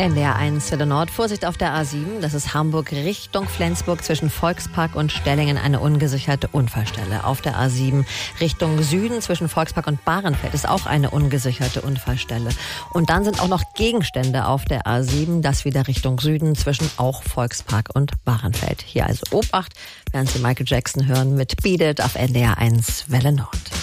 NDR 1 Welle Nord. Vorsicht auf der A7. Das ist Hamburg Richtung Flensburg zwischen Volkspark und Stellingen eine ungesicherte Unfallstelle. Auf der A7 Richtung Süden zwischen Volkspark und Bahrenfeld ist auch eine ungesicherte Unfallstelle. Und dann sind auch noch Gegenstände auf der A7. Das wieder Richtung Süden zwischen auch Volkspark und Bahrenfeld. Hier also Obacht, während Sie Michael Jackson hören mit Beat It auf NDR 1 Welle Nord.